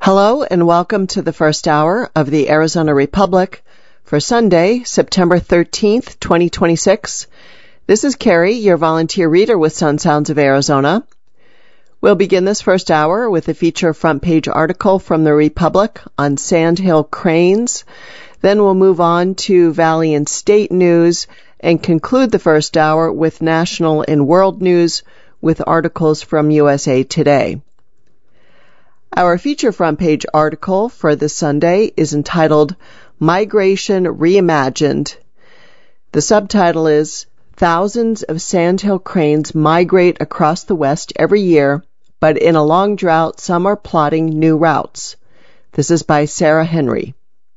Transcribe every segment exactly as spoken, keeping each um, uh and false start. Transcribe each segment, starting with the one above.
Hello and welcome to the first hour of the Arizona Republic for Sunday, September thirteenth, twenty twenty-six. This is Carrie, your volunteer reader with Sun Sounds of Arizona. We'll begin this first hour with a feature front page article from the Republic on sandhill cranes. Then we'll move on to Valley and State news and conclude the first hour with national and world news with articles from U S A Today. Our feature front page article for this Sunday is entitled Migration Reimagined. The subtitle is Thousands of sandhill cranes migrate across the West every year, but in a long drought some are plotting new routes. This is by Sarah Henry.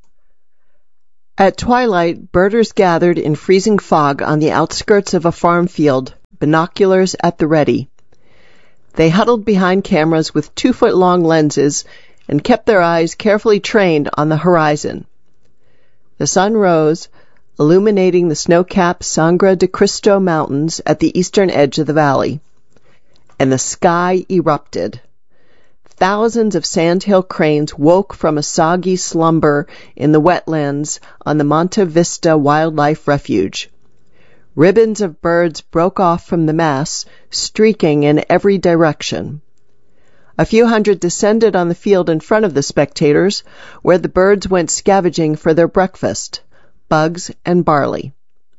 At twilight, birders gathered in freezing fog on the outskirts of a farm field, binoculars at the ready. They huddled behind cameras with two-foot-long lenses and kept their eyes carefully trained on the horizon. The sun rose, illuminating the snow-capped Sangre de Cristo Mountains at the eastern edge of the valley. And the sky erupted. Thousands of sandhill cranes woke from a soggy slumber in the wetlands on the Monte Vista Wildlife Refuge. Ribbons of birds broke off from the mass, streaking in every direction. A few hundred descended on the field in front of the spectators, where the birds went scavenging for their breakfast, bugs and barley.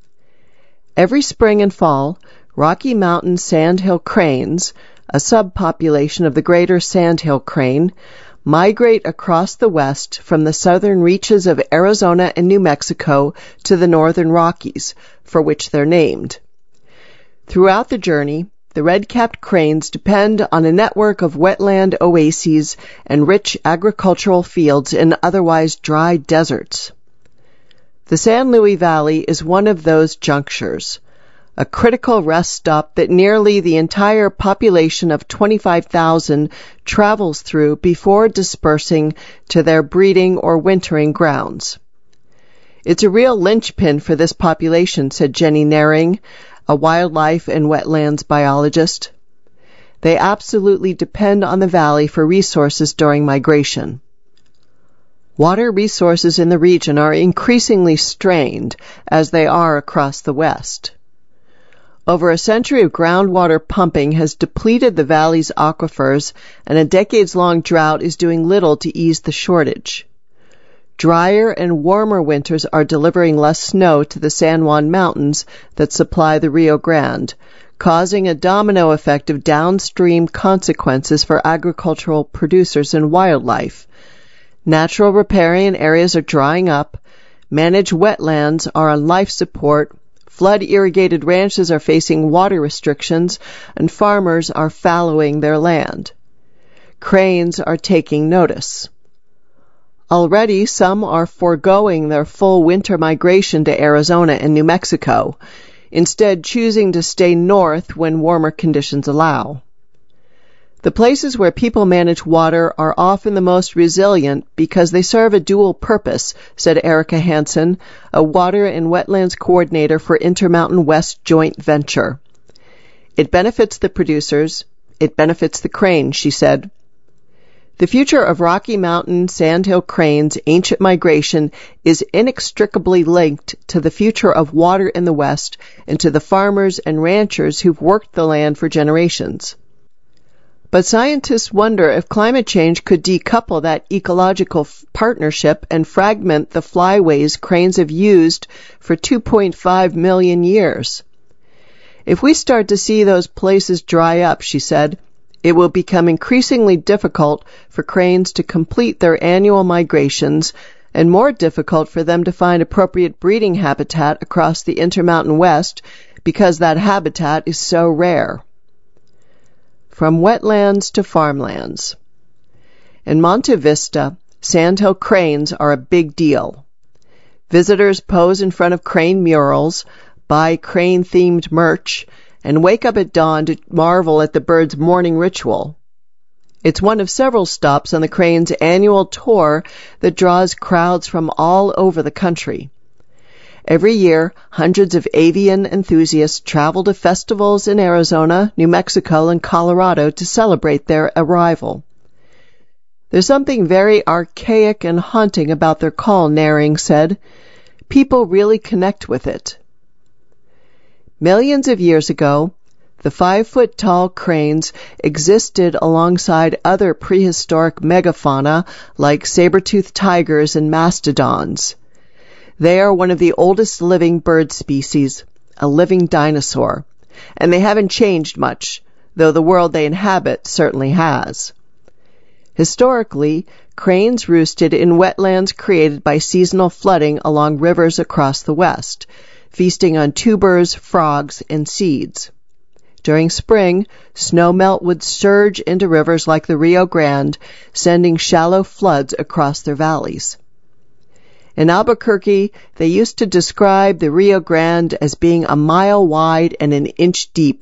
Every spring and fall, Rocky Mountain sandhill cranes, a subpopulation of the greater sandhill crane, migrate across the West from the southern reaches of Arizona and New Mexico to the northern Rockies, for which they're named. Throughout the journey, the red-capped cranes depend on a network of wetland oases and rich agricultural fields in otherwise dry deserts. The San Luis Valley is one of those junctures, a critical rest stop that nearly the entire population of twenty-five thousand travels through before dispersing to their breeding or wintering grounds. It's a real linchpin for this population, said Jenny Naring, a wildlife and wetlands biologist. They absolutely depend on the valley for resources during migration. Water resources in the region are increasingly strained, as they are across the West. Over a century of groundwater pumping has depleted the valley's aquifers, and a decades-long drought is doing little to ease the shortage. Drier and warmer winters are delivering less snow to the San Juan Mountains that supply the Rio Grande, causing a domino effect of downstream consequences for agricultural producers and wildlife. Natural riparian areas are drying up, managed wetlands are on life support, flood-irrigated ranches are facing water restrictions, and farmers are fallowing their land. Cranes are taking notice. Already, some are foregoing their full winter migration to Arizona and New Mexico, instead choosing to stay north when warmer conditions allow. The places where people manage water are often the most resilient because they serve a dual purpose, said Erica Hansen, a water and wetlands coordinator for Intermountain West Joint Venture. It benefits the producers, it benefits the crane, she said. The future of Rocky Mountain sandhill cranes' ancient migration is inextricably linked to the future of water in the West and to the farmers and ranchers who've worked the land for generations. But scientists wonder if climate change could decouple that ecological f- partnership and fragment the flyways cranes have used for two point five million years. If we start to see those places dry up, she said, it will become increasingly difficult for cranes to complete their annual migrations and more difficult for them to find appropriate breeding habitat across the Intermountain West because that habitat is so rare. From wetlands to farmlands. In Monte Vista, sandhill cranes are a big deal. Visitors pose in front of crane murals, buy crane-themed merch, and wake up at dawn to marvel at the birds' morning ritual. It's one of several stops on the crane's annual tour that draws crowds from all over the country. Every year, hundreds of avian enthusiasts travel to festivals in Arizona, New Mexico, and Colorado to celebrate their arrival. There's something very archaic and haunting about their call, Naring said. People really connect with it. Millions of years ago, the five-foot-tall cranes existed alongside other prehistoric megafauna like saber-toothed tigers and mastodons. They are one of the oldest living bird species, a living dinosaur, and they haven't changed much, though the world they inhabit certainly has. Historically, cranes roosted in wetlands created by seasonal flooding along rivers across the West, feasting on tubers, frogs, and seeds. During spring, snowmelt would surge into rivers like the Rio Grande, sending shallow floods across their valleys. In Albuquerque, they used to describe the Rio Grande as being a mile wide and an inch deep,